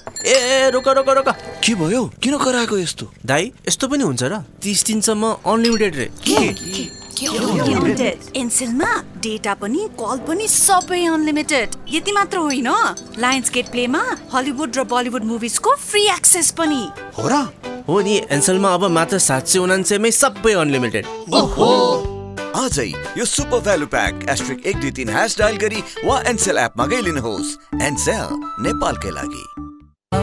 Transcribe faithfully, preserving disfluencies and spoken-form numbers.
ए रोक रोक रोक के भयो? किन कराएको यस्तो? दाइ यस्तो पनि हुन्छ र? तीस दिनसम्म अनलिमिटेड रे। एनसेलमा डेटा पनि कल पनि सबै अनलिमिटेड। यति मात्र होइन, लायन्स गेट प्लेमा हलिउड र बलिउड मुभिजको फ्री एक्सेस पनि हो र? हो नि, एनसेलमा अब मात्र सात सय उनान्सयमै सबै अनलिमिटेड। ओहो, आजै यो सुपर भ्यालु प्याक एस्ट्रिक एक दुई तीन ह्यास डायल गरी वा एनसेल एपमा गइलिनुहोस्। एनसेल नेपालकै लागि।